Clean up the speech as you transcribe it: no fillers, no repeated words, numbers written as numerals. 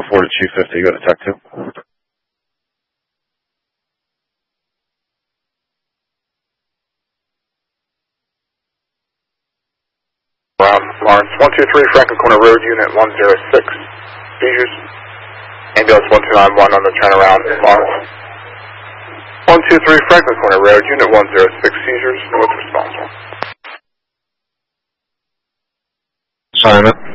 4 to 250, go to Tech 2. Lawrence, 123 Franklin Corner Road, Unit 106, seizures. Ambulance 1291 on the turnaround, Lawrence. 123 Franklin Corner Road, Unit 106, seizures, what's responsible? Sorry, man.